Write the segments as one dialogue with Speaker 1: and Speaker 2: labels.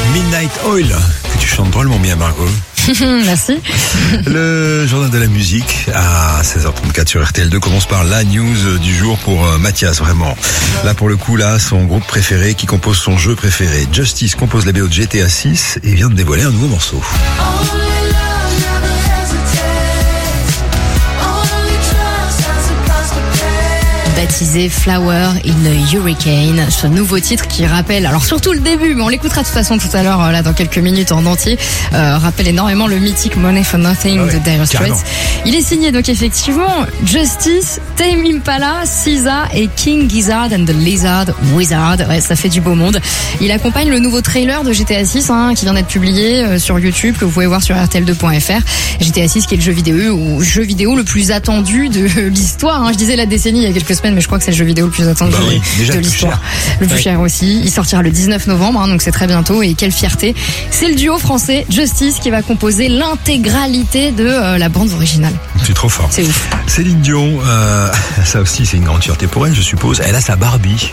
Speaker 1: Midnight Oil, que tu chantes drôlement bien, Margot.
Speaker 2: Merci.
Speaker 1: Le journal de la musique à 16h34 sur RTL2 commence par la news du jour pour Mathias, vraiment. Là, pour le coup, là, son groupe préféré qui compose son jeu préféré. Justice compose la BO de GTA 6 et vient de dévoiler un nouveau morceau.
Speaker 2: Baptisé Flower in a Hurricane, ce nouveau titre qui rappelle, alors surtout le début, mais on l'écoutera de toute façon tout à l'heure, là dans quelques minutes en entier, rappelle énormément le mythique Money for Nothing de Dire Straits. Il est signé donc effectivement Justice, Tame Impala, SZA et King Gizzard and the Lizard Wizard. Ouais, ça fait du beau monde. Il accompagne le nouveau trailer de GTA 6 qui vient d'être publié sur YouTube, que vous pouvez voir sur RTL2.fr. GTA 6 qui est le jeu vidéo le plus attendu de l'histoire. Je disais la décennie il y a quelques semaines, mais je crois que c'est le jeu vidéo le plus attendu de l'histoire. Le plus cher aussi. Il sortira le 19 novembre, donc c'est très bientôt. Et quelle fierté. C'est le duo français Justice qui va composer l'intégralité de la bande originale.
Speaker 1: C'est trop fort.
Speaker 2: C'est ouf.
Speaker 1: Céline Dion, ça aussi c'est une grande fierté pour elle, je suppose. Elle a sa Barbie.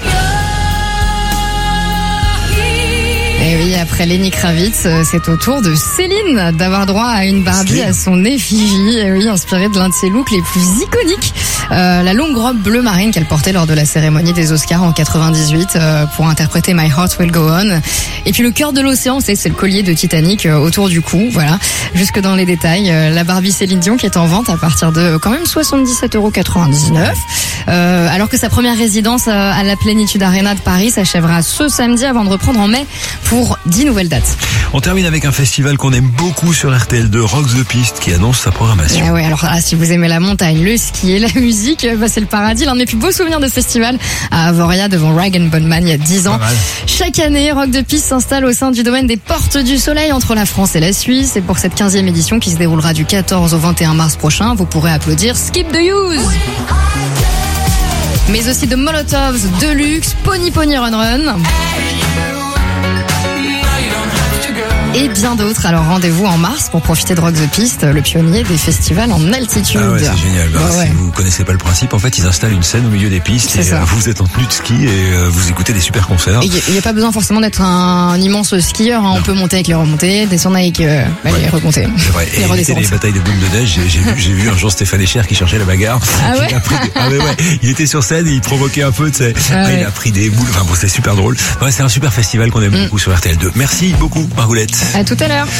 Speaker 2: Et oui, après Lenny Kravitz, c'est au tour de Céline d'avoir droit à une Barbie à son effigie. Et oui, inspirée de l'un de ses looks les plus iconiques. La longue robe bleu marine qu'elle portait lors de la cérémonie des Oscars en 98 pour interpréter My Heart Will Go On. Et puis le cœur de l'océan, c'est le collier de Titanic autour du cou, voilà. Jusque dans les détails, la Barbie Céline Dion qui est en vente à partir de quand même 77,99 €. Alors que sa première résidence à la Plénitude Arena de Paris s'achèvera ce samedi avant de reprendre en mai pour 10 nouvelles dates.
Speaker 1: On termine avec un festival qu'on aime beaucoup sur RTL2, Rock the Piste, qui annonce sa programmation.
Speaker 2: Ah ouais, alors là, si vous aimez la montagne, le ski et la musique, c'est le paradis. L'un de mes plus beaux souvenirs de festival à Avoria devant Rag & Bone Man il y a 10 ans. Chaque année, Rock the Piste s'installe au sein du domaine des Portes du Soleil entre la France et la Suisse. Et pour cette 15e édition qui se déroulera du 14 au 21 mars prochain, vous pourrez applaudir Skip the Use. Mais aussi de Molotovs, Deluxe, Pony Pony Run Run. Et bien d'autres. Alors rendez-vous en mars pour profiter de Rock the Piste, le pionnier des festivals en altitude.
Speaker 1: Ah ouais, c'est génial. Si vous connaissez pas le principe, en fait, ils installent une scène au milieu des pistes et vous êtes en tenue de ski et vous écoutez des super concerts.
Speaker 2: Il n'y a pas besoin forcément d'être un immense skieur. On peut monter avec les remontées, descendre avec les remontées.
Speaker 1: C'est vrai. Et éviter les batailles de boules de neige. J'ai vu un jour Stéphane Echer qui cherchait la bagarre.
Speaker 2: Ah ouais.
Speaker 1: Il était sur scène et il provoquait un peu, tu sais. Il a pris des boules. Enfin bon, c'est super drôle. Ouais, c'est un super festival qu'on aime beaucoup sur RTL2. Merci beaucoup, Margoulette.
Speaker 2: À tout à l'heure.